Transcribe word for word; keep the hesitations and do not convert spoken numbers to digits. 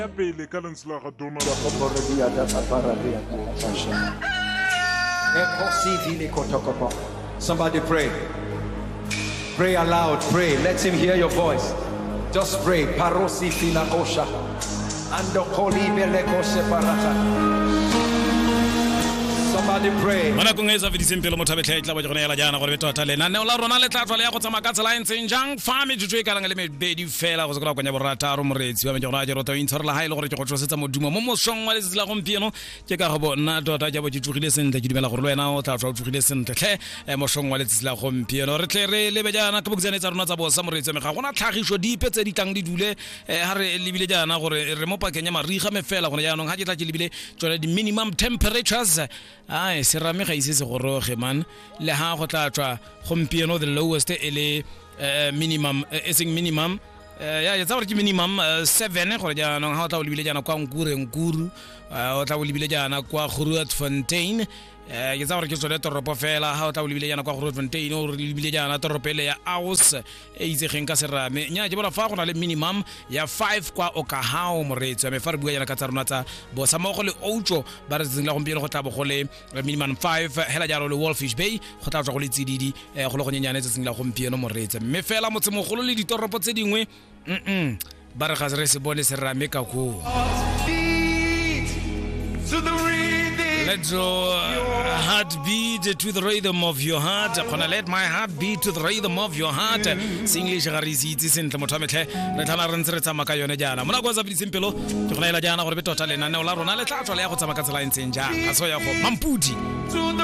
pele ka lentswe Donald. Somebody pray. Pray aloud, pray. Let him hear your voice. Just pray. Parosi fina osha. Ando koli bele kose parata. Somebody pray. Mana kung esa vidi simpelo mo tabe tlhaitla ba jona ela jana gore beto tale na ne o la rona le tlatwa le ya go tsama ka tsela ntse njang fami jutwe ka le me bedi fela go sekala go nya borata ro moretsi ba me jona ja rota intshora la haile gore ke go tlosetsa modumo mo mosong wa le zila gompieno ke ka go bona tota ja bo ditugile sentle ke dumela gore le wena o tlatwa o tugile sentle tle mo song wa le zila gompieno re tle re le be jana ka boktsane tsa rona tsa bo sa moretsi me ga gona tlhagiso dipe tse di tlang di dule ha re lebile jana gore re mo pakeng ya mariga me fela gore jaanong ha ke tla ke lebile tsone di minimum temperatures ai serame ga ise se goroge man le ha go tla tswa gompieno the lowest ele minimum esing minimum ya ya tsaba ke minimum seven gore jaanong ha o tla o lebile jana kwa nkure nkuru o tla o lebile jana kwa Grootfontein ke tsaba ke tsole toropo fela ha o tla o lebile jana kwa Grootfontein o lebile jana toropele ya Aus e itse geng ka serame nya ke bona fa go na le minimum ya five kwa Okahao moretso me fa re bua jana ka tsarona tsa bo sa mo go le Ocho ba re tseng la gompieno go tla bo go le minimum five hela jalo le Wolfish Bay go tla tswa go le tsididi go le go nyenyane tseng la gompieno moretso me fela motse mogolo le ditoropo tse dingwe mm ba re ga re se bone serame ka go let your heart beat to the rhythm of your heart. Gonna let my heart beat to the rhythm of your heart. English ga re itse sentle motho metlhe re tlhana re ntse re tsama ka yone jana mona go tsa bitsempelo ke gona ela jana gore be tota le nane o la rona le tla tswa le ya go tsama ka tsela e ntseng jang a so ya go Mampudi.